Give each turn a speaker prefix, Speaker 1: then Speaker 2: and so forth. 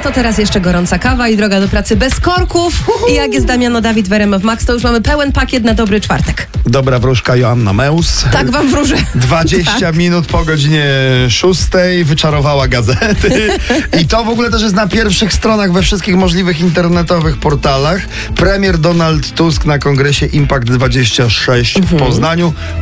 Speaker 1: to teraz jeszcze gorąca kawa i droga do pracy bez korków. I jak jest Damiano Dawid w RMF Max, to już mamy pełen pakiet na dobry czwartek.
Speaker 2: Dobra wróżka Joanna Meus.
Speaker 1: Tak wam wróżę.
Speaker 2: 20 minut po godzinie 6 wyczarowała gazety. I to w ogóle też jest na pierwszych stronach we wszystkich możliwych internetowych portalach. Premier Donald Tusk na kongresie Impact 26 w Poznaniu